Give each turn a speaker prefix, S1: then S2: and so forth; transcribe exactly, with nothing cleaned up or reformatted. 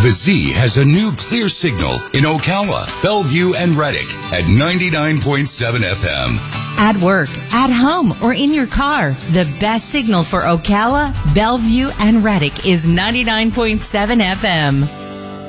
S1: The Z has a new clear signal in Ocala, Bellevue, and Reddick at ninety-nine point seven F M.
S2: At work, at home, or in your car, the best signal for Ocala, Bellevue, and Reddick is ninety-nine point seven F M.